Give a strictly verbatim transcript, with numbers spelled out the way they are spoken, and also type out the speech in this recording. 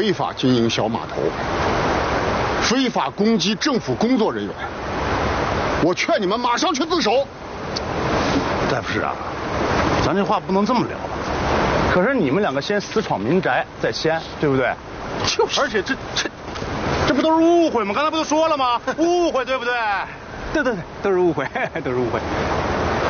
非法经营小码头，非法攻击政府工作人员。我劝你们马上去自首。 戴副市长，咱这话不能这么聊。可是你们两个先私闯民宅，在西安，对不对？ 就是。 而且这这这不都是误会吗？刚才不都说了吗？误会，对不对？ 对对对，都是误会，都是误会。